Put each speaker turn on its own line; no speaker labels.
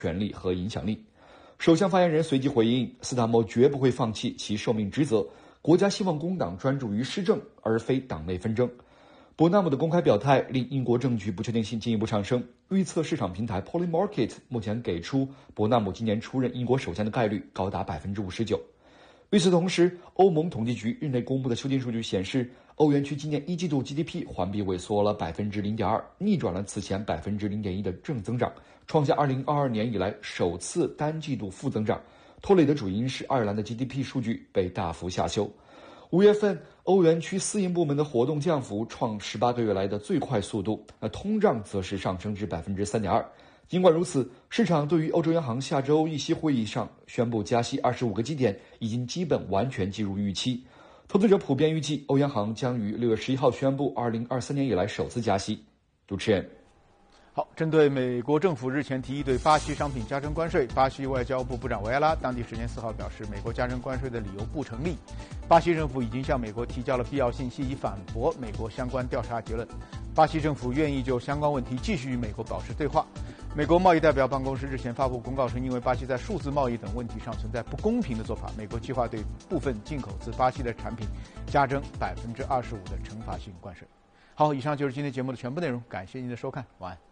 权力和影响力。首相发言人随即回应，斯塔默绝不会放弃其受命职责，国家希望工党专注于施政，而非党内纷争。伯纳姆的公开表态令英国政局不确定性进一步上升。预测市场平台 Polymarket 目前给出伯纳姆今年出任英国首相的概率高达59%。与此同时，欧盟统计局日内公布的修订数据显示，欧元区今年一季度 GDP 环比萎缩了 0.2%， 逆转了此前 0.1% 的正增长，创下2022年以来首次单季度负增长。拖累的主因是爱尔兰的 GDP 数据被大幅下修。5月份，欧元区私营部门的活动降幅创18个月来的最快速度，通胀则是上升至 3.2%。尽管如此，市场对于欧洲央行下周议息会议上宣布加息25个基点已经基本完全计入预期。投资者普遍预计欧央行将于6月11号宣布2023年以来首次加息。主持人。
好，针对美国政府日前提议对巴西商品加征关税，巴西外交部部长维埃拉当地时间4号表示，美国加征关税的理由不成立。巴西政府已经向美国提交了必要信息，以反驳美国相关调查结论。巴西政府愿意就相关问题继续与美国保持对话。美国贸易代表办公室日前发布公告称，因为巴西在数字贸易等问题上存在不公平的做法，美国计划对部分进口自巴西的产品加征25%的惩罚性关税。好，以上就是今天节目的全部内容，感谢您的收看，晚安。